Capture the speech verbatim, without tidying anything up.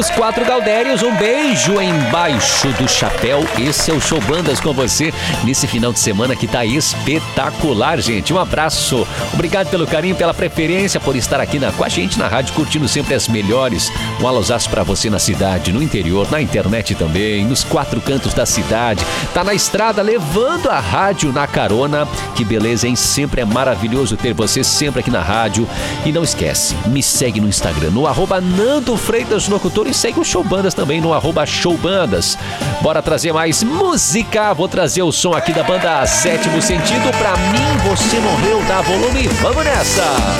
Os Quatro Gaudérios, um beijo embaixo do chapéu. Esse é o Show Bandas com você nesse final de semana que tá espetacular, gente. Um abraço, obrigado pelo carinho, pela preferência, por estar aqui na, com a gente na rádio, curtindo sempre as melhores. Um alôzaço pra você na cidade, no interior, na internet também, nos quatro cantos da cidade. Tá na estrada levando a rádio na carona. Que beleza, hein? Sempre é maravilhoso ter você sempre aqui na rádio. E não esquece, me segue no Instagram, no arroba Nando Freitas Locutor, e segue o Show Bandas também no arroba Show Bandas. Bora trazer mais música. Vou trazer o som aqui da banda Sétimo Sentido. Pra mim, você morreu, dá volume. Vamos nessa!